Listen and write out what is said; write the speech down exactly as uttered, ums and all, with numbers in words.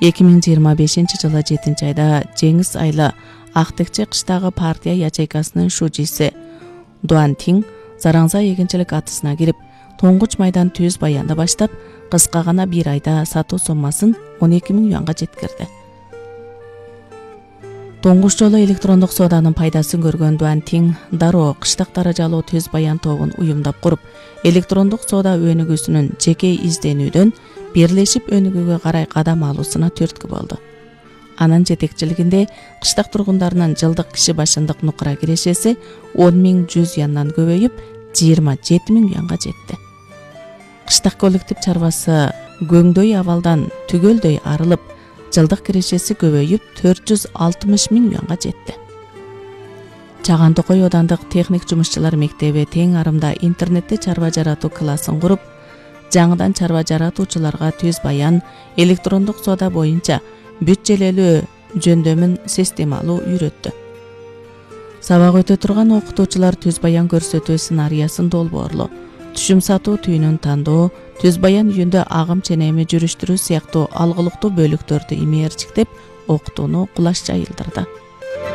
эки миң жыйырма бешинчи жылы жетинчи айда Жеңис Айла Актекче кыштагы партия ячейкасынын шужиси Дуан Тиң Зараңза эгинчилик атысына кирип, тоңгуч майдан түз баянды баштап, кыска гана бир айда сатуу соммасын он эки миң юанга жеткирди. Тоңгуч жолу электрондук сооданын пайдасын көргөн Дуан Тиң дароо кыштак даражалуу түз баян тобун уюмдап куруп, электрондук соода өнүгүүсүнүн жеке изденүүдөн бирлешип өнүгүүгө карай кадам алуусуна түрткү болду. Анын жетекчилигинде кыштак тургундарынын жылдык киши башындык нукура кирешеси он миң жүз юандан көбөйүп, жыйырма жети миң юанга жетти. Кыштак коллектив чарбасы көңдөй абалдан түгөлдөй арылып, жылдык кирешеси көбөйүп, төрт жүз алтымыш миң юанга жетти. Чаган Токой Оодандык техник жумушчулар мектеби тең арымда интернетте чарба жаратуу классын куруп, жаңыдан чарба жаратуучуларга түз баян, электрондук соода боюнча бүт-желелүү жөндөмүн системалуу үйрөттү. Сабак өтө турган окутуучулар түз баян көрсөтүү сценариясын долбоорлоо, түшүм сатуу түйүнүн тандоо, түз баян үйүндө агым ченеми жүрүштүрүү сыяктуу алгылыктуу бөлүктөрдү имээрчиктеп, окутууну кулаш жайылдырды.